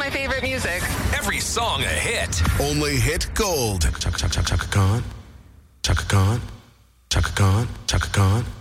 my favorite music. Every song a hit. Only hit gold. Chaka Khan. Chaka Khan. Chaka Khan. Chaka Khan.